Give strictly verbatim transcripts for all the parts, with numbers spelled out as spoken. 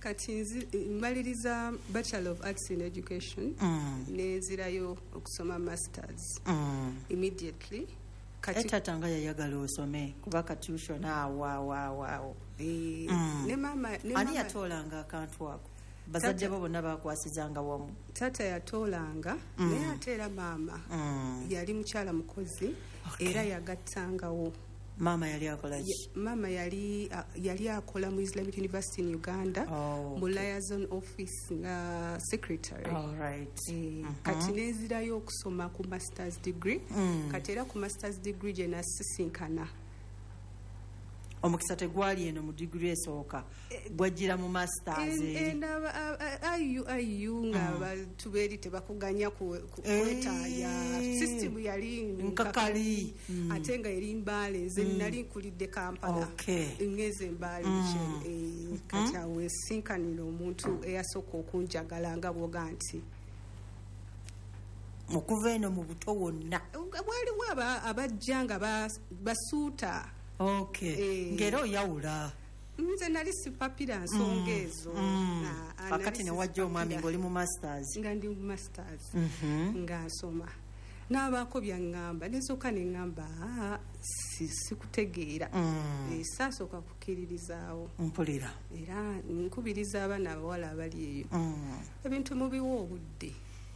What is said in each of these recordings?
kati mbaliriza Bachelor of Arts in Education mm. nezirayo okusoma masters mm. immediately kati tatanga yayagala osome kuba katuition awa wa wa eh mm. ne mama ne ani yatolanga akantu ako bazadde bo bonna bakwasizanga wamu tata yatolanga mm. naye atera mama mm. yali mukyala mukozi okay. era yagattangawo mama yali akola ki mama yali uh, yali akola mu Islamic University in Uganda oh, mu okay. liaison office nga secretary all right eh, uh-huh. kati nezirayo okusoma ku masters degree mm. kati era ku masters degree je nasisinkana omukisa tegwali eno mu degree esooka gwajira mu masters eri ayu ayu nga batuberi tebakuganya kwetaya system yali nkakali ate nga eri mbale ze nali nkulidde Kampala ngeze mbale e kati awe sinkanira omuntu eyasooka okunjagala nga bwoga nti okuva eno mu buto wonna wali waba abajjanga basuuta okay eh, ngero yawula nze nali sipapira nsonga ezo mm. na akati ne wajjo mwami ngoli mu masters nga ndi mu masters mm -hmm. nga nsoma n'abako byangamba nesoka ne ngamba sikutegeera mm. e, sasooka kukiririzaawo mpulira era nkubiriza abaana abawala abali eyo mm. ebintu mubiwa obudde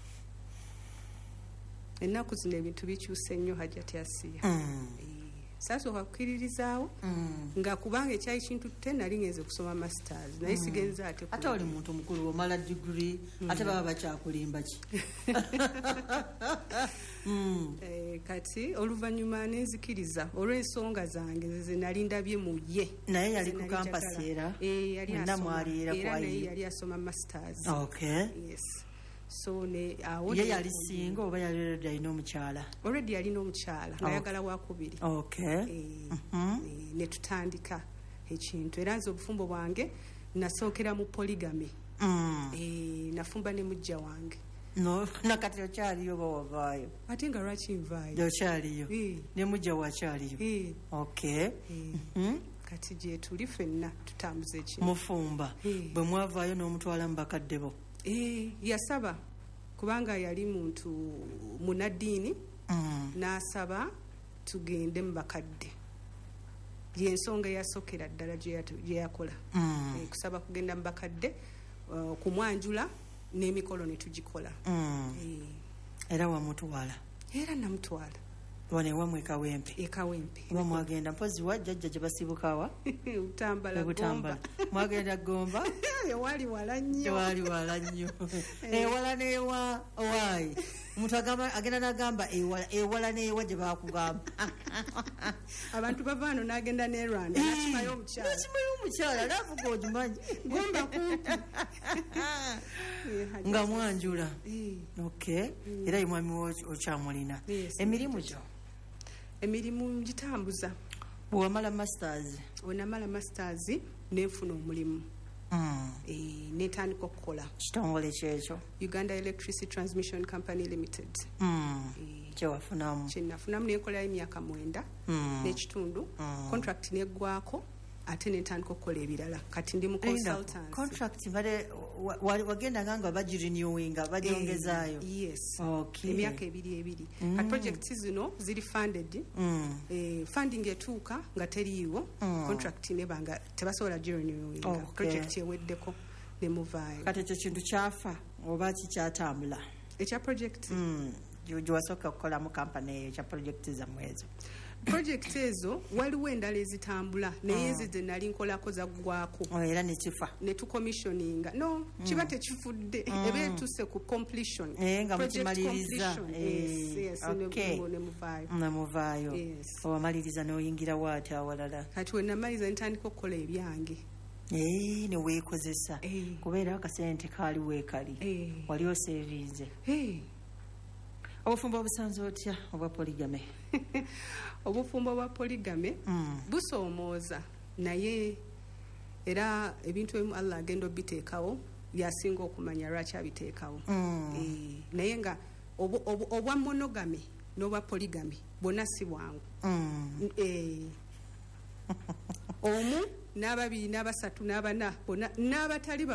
ennaku zino ebintu bikyuse nnyo hajjati asiya mm. e, sasa wakukiririzaawo mm. nga kubanga ekyali kintu te nali ngeze kusoma masters naye mm. sigenza ate ate oli muntu mukulu omala degree mm. ate baba bakyakulimba ki mm. eh, kati oluvannyuma nenzikiriza olw'ensonga zange ze nali ndabye mu ye naye yali ku campus era eh, yali asoma era naye yali asoma masters okay yes so ne awo ye yali singa oba yali already alina omukyala already yalina omukyala ngayagala wakubiri okay e, mm-hmm. e, ne tutandika ekintu era nze obufumbo bwange nasookera mu polygamy mm. e, nafumba ne mujja wange no nakati okyaliyo bawavaayo ate nga lwaki nvaayo okyaliyo e. ne mujja wakyaliyo e. okay e. mm-hmm. kati gye tuli ffenna tutambuza ekintu mufumba e. bwe mwavaayo n'omutwala mu bakadde bo eh yasaba kubanga yali muntu munadini mm. nasaba tugende mbakadde yensonga yasokera ddala gye yakola mm. e, kusaba kugenda mbakadde uh, kumwanjula n'emikolo ne tugikola mm. e. era wamutwala era namutwala wane wamwe kawempe ekawempe mwagenda mpozi wajjajja gye basibukawa utambala gomba mwagenda gomba ewali wala nnyo ewali wala nnyo ewala newa wai omuntu agenda nagamba ewala newa gye bakugamba abantu bavaano nagenda ne Rwanda nakimayo omukyala nakimayo omukyala navuga ogimanyi gomba kumpi nga mwanjula okay era ye mwami okyamulina emirimu gyo emirimu gitambuza bwamala masters onamala masters nenfuna omulimu mm. e, netandika okukola kitongole kyekyo Uganda Electricity Transmission Company Limited mm. e, kyewafunamu kyenafunamu nekolayo emyaka mwenda mm. n'ekitundu mm. contract neggwako ate netandika okukola ebirala kati ndi mu consultancy contract bale wagenda nganga bagirenewinga bagyongezaayo yes okay emyaka ebiri ebiri mm. kati projects zino ziri funded mm. eh, funding etuuka nga teriiwo mm. contract nebanga tebasobola girenewinga okay. project eweddeko ne muvaayo kati ekyo kintu kyafa oba kikyatambula ekya project mm. giwasooka okukola mu kampani eyo kya project zamwezo project ezo waliwo endala ezitambula naye mm. ze nali nkolako zaggwako era nekifa ne tucommissioninga no mm. kiba tekifudde mm. ebe tuse ku completion e, nga mukimaliriza yes, yes, okay. ne muvaayo ne muvaayo yes. owamaliriza n'oyingira waati awalala kati wenamaliza ntandika okukola ebyange Hey, ne weekozesa hey. Kubeera akasente kaali weekali hey. Wali osevinze hey. Obufumbo obusanze otya obwa polygamy? Obufumbo obwa polygamy mm. busoomooza naye era ebintu ebimu Allah agenda obiteekawo yasinga okumanya lwaki abiteekawo mm. e, naye nga obwa monogamy n'obwa polygamy bwonna si bwangu mm. e, omu n'ababiri n'abasatu n'abana bonna n'abatali